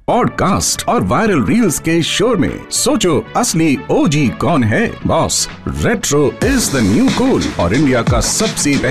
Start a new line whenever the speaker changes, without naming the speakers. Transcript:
Podcast और viral reels के शोर में सोचो असली ओजी कौन है। Boss, retro is the new cool और इंडिया का सबसे